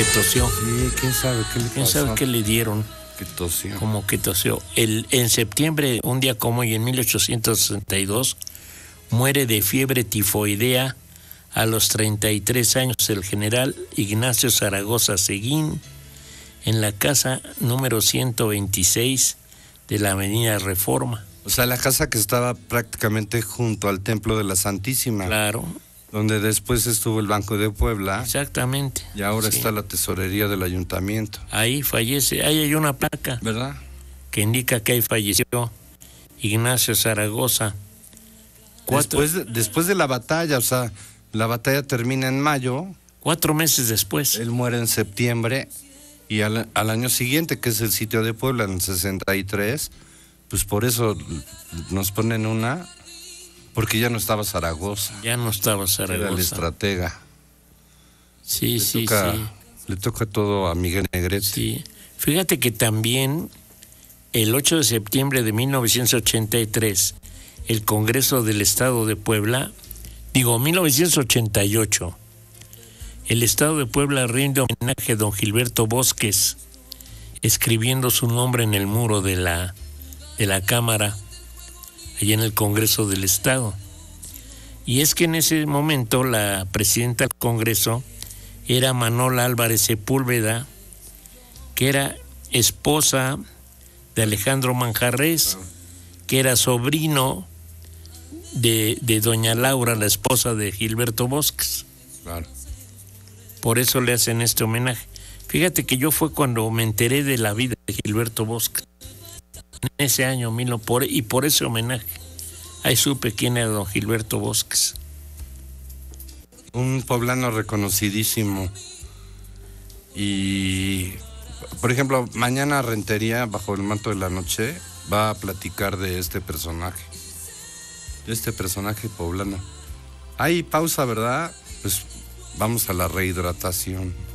que tosió. Sí, quién sabe qué le pasó. ¿Quién sabe qué le dieron? Que tosió. Como que tosió. En septiembre, un día como hoy, en 1862, muere de fiebre tifoidea a los 33 años el general Ignacio Zaragoza Seguín en la casa número 126 de la Avenida Reforma. O sea, la casa que estaba prácticamente junto al Templo de la Santísima. Claro. Donde después estuvo el Banco de Puebla. Exactamente. Y ahora sí. está la tesorería del ayuntamiento. Ahí fallece, ahí hay una placa. ¿Verdad? Que indica que ahí falleció Ignacio Zaragoza. Después de la batalla, o sea, la batalla termina en mayo. 4 meses después. Él muere en septiembre y al año siguiente, que es el sitio de Puebla, en el 63, pues por eso nos ponen una... Porque ya no estaba Zaragoza. Ya no estaba Zaragoza. Era el estratega. Sí. Le toca todo a Miguel Negrete. Sí. Fíjate que también el 8 de septiembre de 1983, el Congreso del Estado de Puebla, 1988, el Estado de Puebla rinde homenaje a don Gilberto Bosques, escribiendo su nombre en el muro de la Cámara, allí en el Congreso del Estado. Y es que en ese momento la presidenta del Congreso era Manola Álvarez Sepúlveda, que era esposa de Alejandro Manjarrés, que era sobrino de doña Laura, la esposa de Gilberto Bosques. Claro. Por eso le hacen este homenaje. Fíjate que yo fue cuando me enteré de la vida de Gilberto Bosques. En ese año, y por ese homenaje. Ahí supe quién era don Gilberto Bosques. Un poblano reconocidísimo. Y, por ejemplo, mañana Rentería, bajo el manto de la noche, va a platicar de este personaje. De este personaje poblano. Hay pausa, ¿verdad? Pues vamos a la rehidratación.